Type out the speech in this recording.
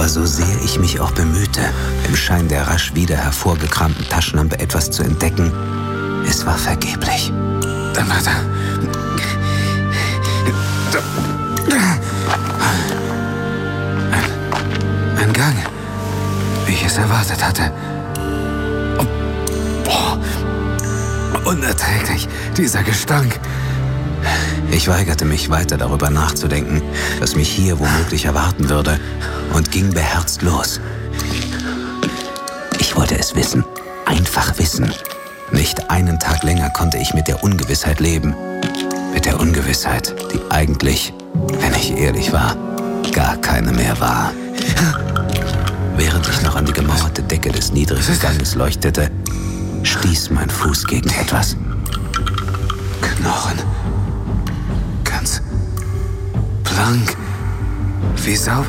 Aber so sehr ich mich auch bemühte, im Schein der rasch wieder hervorgekramten Taschenlampe etwas zu entdecken, es war vergeblich. Dann weiter. Ein Gang, wie ich es erwartet hatte. Unerträglich, dieser Gestank. Ich weigerte mich weiter darüber nachzudenken, was mich hier womöglich erwarten würde, und ging beherzt los. Ich wollte es wissen, einfach wissen. Nicht einen Tag länger konnte ich mit der Ungewissheit leben. Mit der Ungewissheit, die eigentlich, wenn ich ehrlich war, gar keine mehr war. Während ich noch an die gemauerte Decke des niedrigen Ganges leuchtete, stieß mein Fuß gegen etwas. Knochen. Ganz blank. Wie sauber.